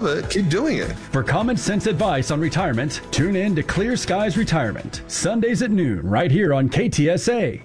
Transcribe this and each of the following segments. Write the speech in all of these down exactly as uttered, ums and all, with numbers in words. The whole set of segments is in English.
it, keep doing it. For common sense advice on retirement, tune in to Clear Skies Retirement, Sundays at noon, right here on K T S A.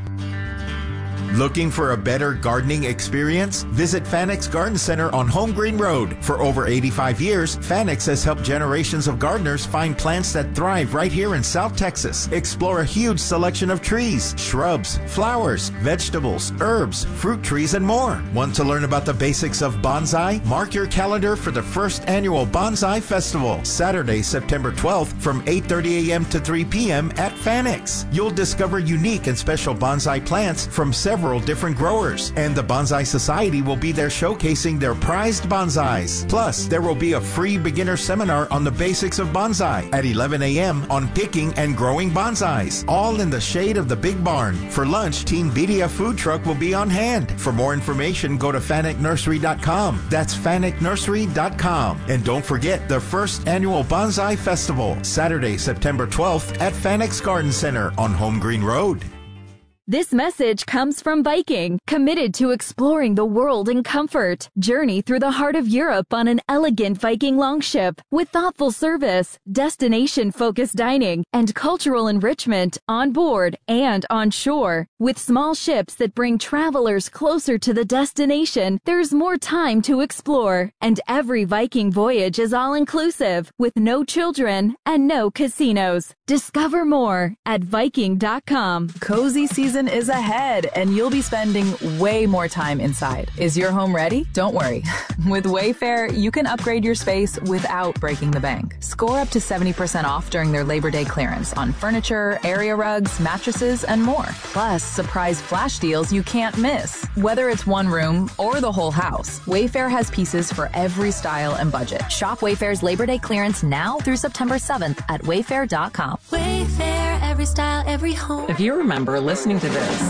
Looking for a better gardening experience? Visit Fanex Garden Center on Home Green Road. For over eighty-five years, Fanex has helped generations of gardeners find plants that thrive right here in South Texas. Explore a huge selection of trees, shrubs, flowers, vegetables, herbs, fruit trees, and more. Want to learn about the basics of bonsai? Mark your calendar for the first annual Bonsai Festival, Saturday, September twelfth from eight thirty a.m. to three p.m. at Fanex. You'll discover unique and special bonsai plants from several different growers, and the Bonsai Society will be there showcasing their prized bonsais. Plus, there will be a free beginner seminar on the basics of bonsai at eleven a.m. on picking and growing bonsais, all in the shade of the Big Barn. For lunch, Team Bedia food truck will be on hand. For more information, go to fanek nursery dot com. That's fanek nursery dot com. And don't forget the first annual Bonsai Festival, Saturday, September twelfth at Fanex Garden Center on Home Green Road. This message comes from Viking, committed to exploring the world in comfort. Journey through the heart of Europe on an elegant Viking longship with thoughtful service, destination-focused dining, and cultural enrichment on board and on shore. With small ships that bring travelers closer to the destination, there's more time to explore. And every Viking voyage is all-inclusive, with no children and no casinos. Discover more at Viking dot com. Cozy season is ahead, and you'll be spending way more time inside. Is your home ready? Don't worry. With Wayfair, you can upgrade your space without breaking the bank. Score up to seventy percent off during their Labor Day clearance on furniture, area rugs, mattresses, and more. Plus, surprise flash deals you can't miss. Whether it's one room or the whole house, Wayfair has pieces for every style and budget. Shop Wayfair's Labor Day clearance now through September seventh at wayfair dot com. Wayfair, every style, every home. If you remember listening to this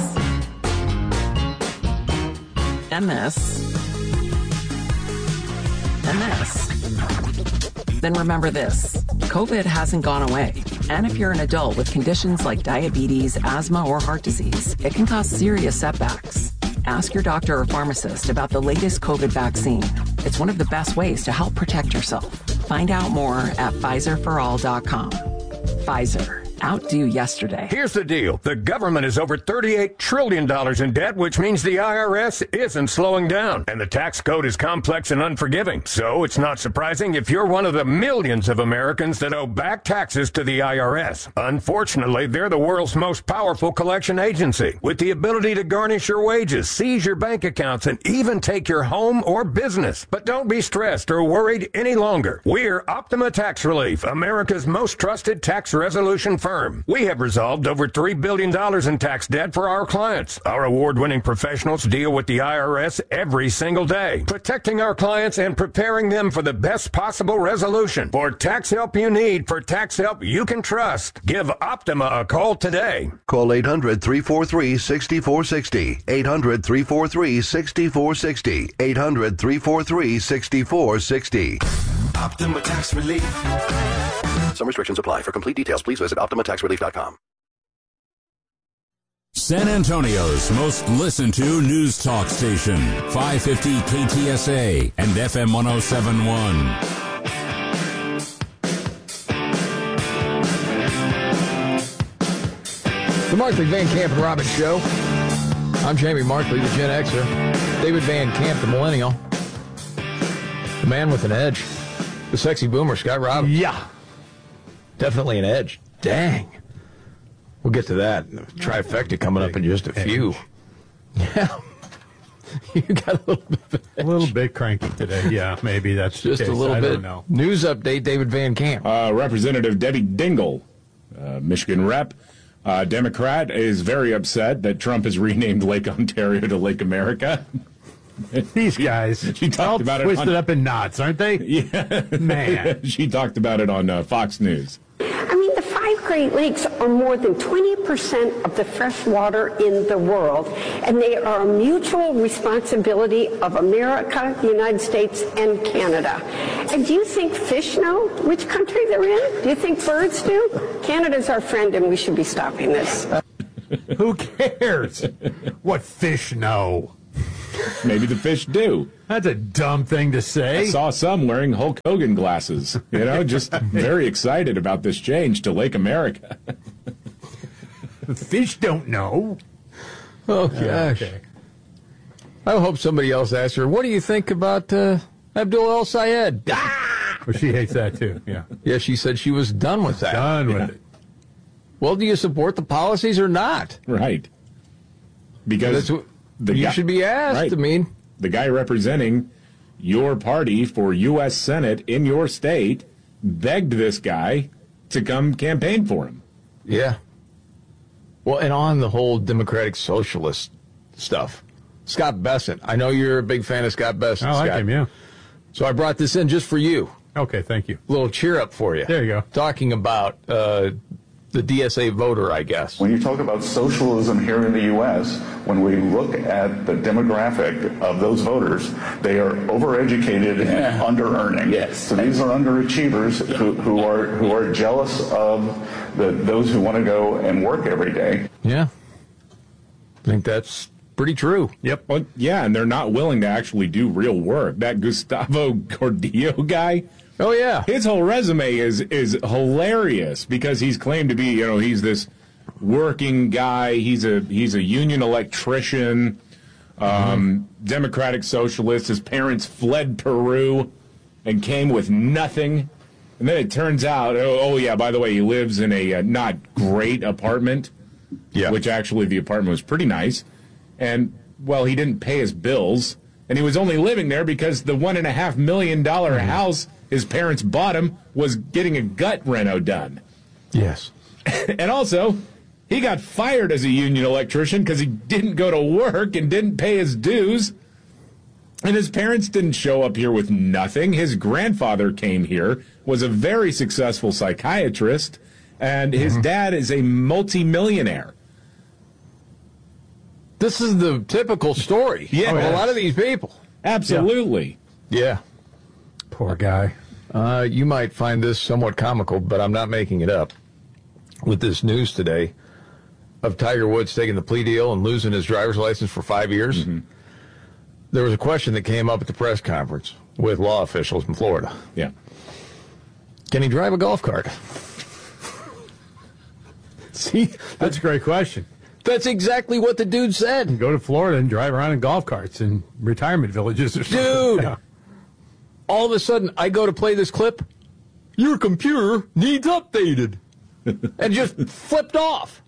and this and this, then remember this: COVID hasn't gone away. And if you're an adult with conditions like diabetes, asthma, or heart disease, it can cause serious setbacks. Ask your doctor or pharmacist about the latest COVID vaccine. It's one of the best ways to help protect yourself. Find out more at Pfizer for all dot com. Pfizer. Outdo yesterday. Here's the deal. The government is over thirty-eight trillion dollars in debt, which means the I R S isn't slowing down. And the tax code is complex and unforgiving. So it's not surprising if you're one of the millions of Americans that owe back taxes to the I R S. Unfortunately, they're the world's most powerful collection agency, with the ability to garnish your wages, seize your bank accounts, and even take your home or business. But don't be stressed or worried any longer. We're Optima Tax Relief, America's most trusted tax resolution firm. We have resolved over three billion dollars in tax debt for our clients. Our award-winning professionals deal with the I R S every single day, protecting our clients and preparing them for the best possible resolution. For tax help you need, for tax help you can trust, give Optima a call today. Call eight hundred, three four three, six four six zero, eight hundred, three four three, six four six zero, eight hundred, three four three, six four six zero. Optima Tax Relief. Some restrictions apply. For complete details, please visit optima tax relief dot com. San Antonio's most listened to news talk station, five fifty K T S A and F M one oh seven point one. The Markley, Van Camp, and Robbins Show. I'm Jamie Markley, the Gen Xer. David Van Camp, the Millennial. The man with an edge. The sexy boomer, Scott Robbins. Yeah. Definitely an edge. Dang. We'll get to that. The trifecta coming up in just a few. Yeah. You got a little bit. A little bit cranky today. Yeah, maybe that's just a little I bit. Don't know. News update, David Van Camp. Uh, Representative Debbie Dingell, uh, Michigan rep, uh, Democrat, is very upset that Trump has renamed Lake Ontario to Lake America. These guys, she talked all about twisted it on, up in knots, aren't they? Yeah, man. She talked about it on uh, Fox News. I mean, the five Great Lakes are more than twenty percent of the fresh water in the world, and they are a mutual responsibility of America, the United States, and Canada. And do you think fish know which country they're in? Do you think birds do? Canada's our friend, and we should be stopping this. Who cares what fish know? Maybe the fish do. That's a dumb thing to say. I saw some wearing Hulk Hogan glasses. You know, just very excited about this change to Lake America. The fish don't know. Oh, gosh. Okay. I hope somebody else asks her, what do you think about uh, Abdul El Sayed? Well, she hates that, too, yeah. Yeah, she said she was done with that. Done with yeah. it. Well, do you support the policies or not? Right. Because That's, the you guy, should be asked, right. I mean. The guy representing your party for U S Senate in your state begged this guy to come campaign for him. Yeah. Well, and on the whole Democratic Socialist stuff, Scott Bessent. I know you're a big fan of Scott Bessent, I like Scott. him, yeah. So I brought this in just for you. Okay, thank you. A little cheer up for you. There you go. Talking about uh, the D S A voter, I guess. When you talk about socialism here in the U S, when we look at the demographic of those voters, they are overeducated Yeah. and under-earning. Yes. So these are underachievers who, who are who are jealous of the, those who want to go and work every day. Yeah. I think that's pretty true. Yep. Well, yeah, and they're not willing to actually do real work. That Gustavo Gordillo guy. Oh, yeah. His whole resume is is hilarious because he's claimed to be, you know, he's this working guy. He's a he's a union electrician, um, mm-hmm. Democratic Socialist. His parents fled Peru and came with nothing. And then it turns out, oh, oh yeah, by the way, he lives in a uh, not great apartment, yeah. which actually the apartment was pretty nice. And, well, he didn't pay his bills. And he was only living there because the one and a half million dollar mm-hmm. house his parents bought him was getting a gut reno done. Yes. And also, he got fired as a union electrician because he didn't go to work and didn't pay his dues. And his parents didn't show up here with nothing. His grandfather came here, was a very successful psychiatrist, and his mm-hmm. dad is a multimillionaire. This is the typical story yeah. of a lot of these people. Absolutely. Yeah. yeah. Poor guy. Uh, you might find this somewhat comical, but I'm not making it up. With this news today of Tiger Woods taking the plea deal and losing his driver's license for five years, mm-hmm. there was a question that came up at the press conference with law officials in Florida. Yeah. Can he drive a golf cart? See, that's a great question. That's exactly what the dude said. Go to Florida and drive around in golf carts in retirement villages or something. Dude, yeah. all of a sudden, I go to play this clip. Your computer needs updated. And just flipped off.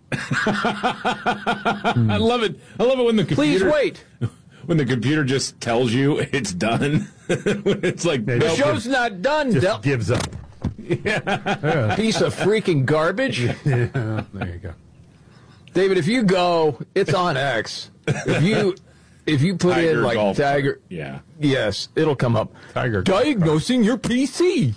I love it. I love it when the computer... Please wait. When the computer just tells you it's done. It's like... The nope, show's not done. Just Del- gives up. Yeah. Piece of freaking garbage. Yeah, there you go. David, if you go, it's on X. If you if you put Tiger in like golf Tiger, cart. Yeah, yes, it'll come up. Tiger diagnosing your P C.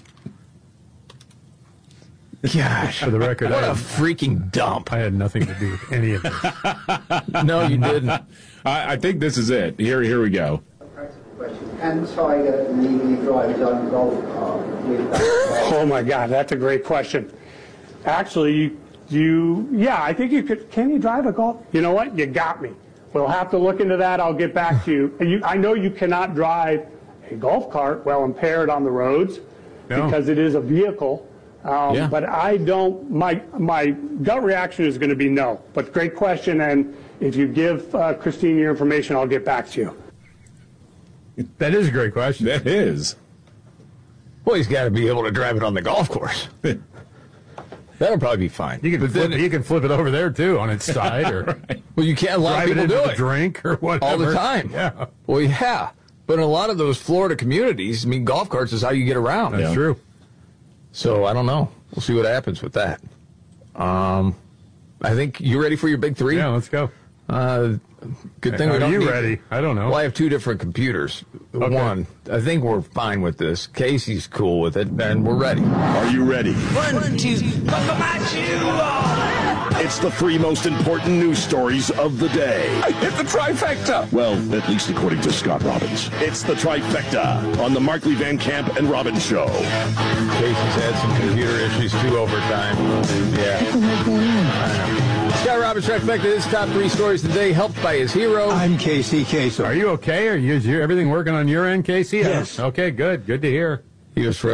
Gosh, for the record, what I a had, freaking dump! I had nothing to do with any of this. No, you didn't. I, I think this is it. Here, here we go. Can Tiger legally drive his own golf cart with that? Oh my God, that's a great question. Actually, you. You, yeah, I think you could. Can you drive a golf? You know what? You got me. We'll have to look into that. I'll get back to you. And you I know you cannot drive a golf cart while impaired on the roads no. because it is a vehicle. Um, yeah. But I don't. My my gut reaction is going to be no. But great question. And if you give uh, Christine your information, I'll get back to you. That is a great question. That is. Well, he's got to be able to drive it on the golf course. That'll probably be fine. You can but flip, then, you can flip it over there too on its side, or right. well, you can't. A lot of people do it. Drink or whatever all the time. Yeah. Well, yeah, but in a lot of those Florida communities, I mean, golf carts is how you get around. That's yeah. true. So I don't know. We'll see what happens with that. Um, I think you ready for your big three? Yeah, let's go. Uh, good thing Are we don't you need, ready? I don't know. Well, I have two different computers. Okay. One, I think we're fine with this. Casey's cool with it, and we're ready. Are you ready? One, two, buckle my shoe on. It's the three most important news stories of the day. I hit the trifecta. Well, at least according to Scott Robbins. It's the trifecta on the Markley Van Camp and Robbins Show. Casey's had some computer issues too over time. Yeah. I know. Scott Robbins trifecta. His top three stories today, helped by his hero. I'm Casey Kasem. Are you okay? Are you, is your, everything working on your end, Casey? Yes. Okay, good. Good to hear. He was